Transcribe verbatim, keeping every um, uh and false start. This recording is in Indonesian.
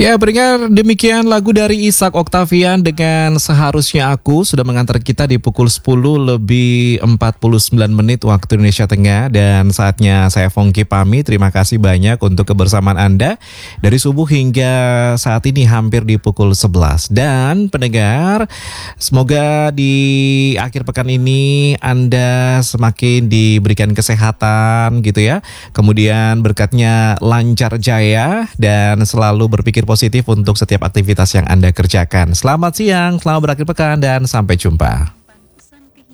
Ya, pendengar, demikian lagu dari Ishak Octavian dengan Seharusnya Aku sudah mengantar kita di pukul sepuluh lebih empat puluh sembilan menit waktu Indonesia Tengah. Dan saatnya saya Fongki pamit. Terima kasih banyak untuk kebersamaan Anda dari subuh hingga saat ini hampir di pukul sebelas. Dan pendengar, semoga di akhir pekan ini Anda semakin diberikan kesehatan gitu ya. Kemudian berkatnya lancar jaya dan selalu berpikir positif untuk setiap aktivitas yang Anda kerjakan. Selamat siang, selamat berakhir pekan, dan sampai jumpa.